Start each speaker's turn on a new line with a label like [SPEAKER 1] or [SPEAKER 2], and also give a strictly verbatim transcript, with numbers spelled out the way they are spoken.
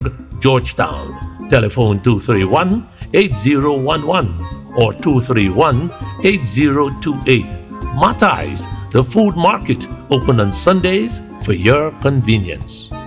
[SPEAKER 1] Georgetown. Telephone two three one, eight zero one one or two three one, eight zero two eight. Mattai's, the food market, open on Sundays for your convenience.